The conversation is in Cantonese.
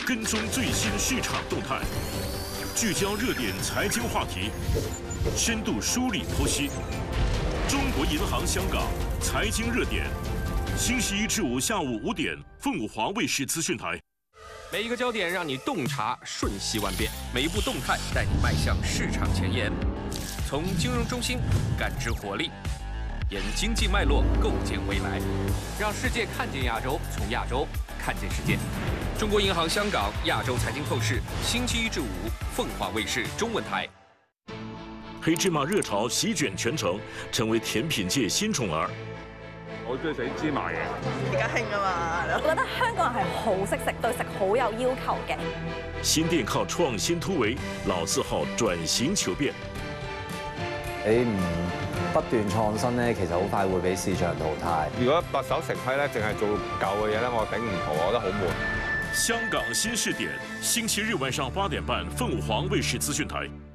跟踪最新市场动态，聚焦热点财经话题，深度梳理剖析。中国银行香港财经热点，星期一至五下午5点，凤舞华卫视资讯台。 每一个焦点让你洞察瞬息万变，每一步动态带你迈向市场前沿。从金融中心感知活力，沿经济脉络构建未来，让世界看见亚洲，从亚洲看见世界。中国银行香港亚洲财经透视，星期一至五，凤华卫视中文台。 黑芝麻熱潮席捲全城，成為甜品界新寵兒。 我中意食芝麻嘢， 而家興啊嘛！ 我覺得香港人係好識食，對食好有要求嘅。 新店靠創新突圍，老字號轉型求變。 你唔不斷創新咧，其實好快會俾市場淘汰。 如果白手成批咧，淨係做舊嘅嘢咧，我頂唔住，我覺得好悶。 香港新視點，星期日晚上8點半，鳳凰衛視資訊台。